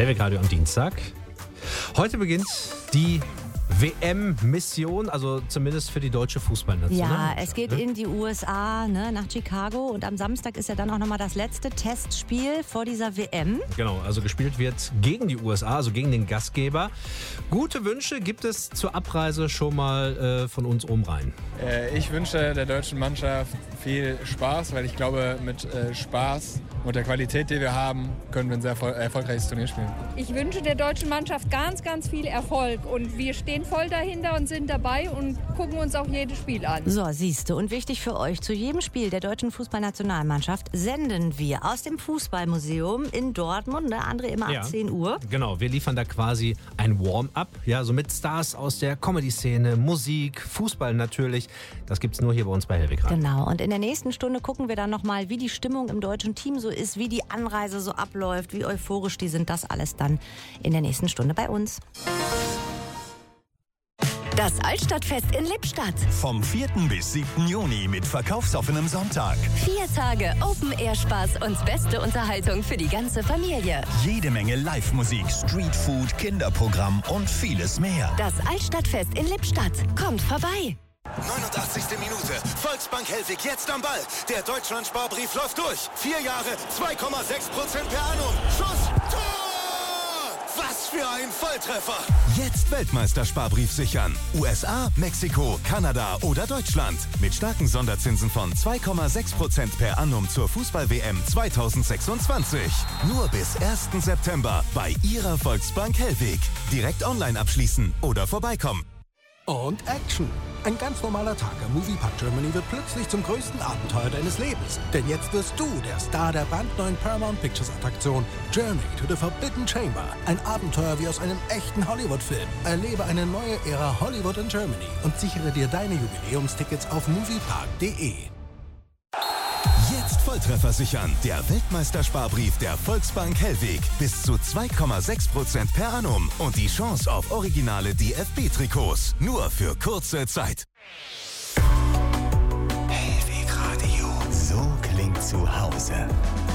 Hellweg Radio am Dienstag. Heute beginnt die WM-Mission, also zumindest für die deutsche Fußballnation. Ja, es geht in die USA, nach Chicago, und am Samstag ist ja dann auch nochmal das letzte Testspiel vor dieser WM. Genau, also gespielt wird gegen die USA, also gegen den Gastgeber. Gute Wünsche gibt es zur Abreise schon mal von uns oben rein. Ich wünsche der deutschen Mannschaft viel Spaß, weil ich glaube, mit Spaß und der Qualität, die wir haben, können wir ein sehr erfolgreiches Turnier spielen. Ich wünsche der deutschen Mannschaft ganz, ganz viel Erfolg und wir stehen voll dahinter und sind dabei und gucken uns auch jedes Spiel an. So, siehste, und wichtig für euch, zu jedem Spiel der deutschen Fußballnationalmannschaft senden wir aus dem Fußballmuseum in Dortmund, André, immer ab 10 Uhr. Genau, wir liefern da quasi ein Warm-up, so mit Stars aus der Comedy-Szene, Musik, Fußball natürlich. Das gibt's nur hier bei uns bei Hellweg Radio. Genau, und in der nächsten Stunde gucken wir dann nochmal, wie die Stimmung im deutschen Team so ist, wie die Anreise so abläuft, wie euphorisch die sind. Das alles dann in der nächsten Stunde bei uns. Das Altstadtfest in Lippstadt. Vom 4. bis 7. Juni mit verkaufsoffenem Sonntag. 4 Tage Open-Air-Spaß und beste Unterhaltung für die ganze Familie. Jede Menge Live-Musik, Streetfood, Kinderprogramm und vieles mehr. Das Altstadtfest in Lippstadt. Kommt vorbei. 89. Minute. Volksbank Hellwig jetzt am Ball. Der Deutschland-Sparbrief läuft durch. 4 Jahre, 2,6% per annum. Schuss, Tor! Was für ein Volltreffer! Jetzt Weltmeistersparbrief sichern. USA, Mexiko, Kanada oder Deutschland. Mit starken Sonderzinsen von 2,6% per annum zur Fußball-WM 2026. Nur bis 1. September bei Ihrer Volksbank Hellwig. Direkt online abschließen oder vorbeikommen. Und Action! Ein ganz normaler Tag am Moviepark Germany wird plötzlich zum größten Abenteuer deines Lebens. Denn jetzt wirst du der Star der brandneuen Paramount Pictures Attraktion Journey to the Forbidden Chamber. Ein Abenteuer wie aus einem echten Hollywood-Film. Erlebe eine neue Ära Hollywood in Germany und sichere dir deine Jubiläumstickets auf moviepark.de. Jetzt Volltreffer sichern. Der Weltmeistersparbrief der Volksbank Hellwig. Bis zu 2,6% per annum. Und die Chance auf originale DFB-Trikots. Nur für kurze Zeit. Hellweg Radio. So klingt zu Hause.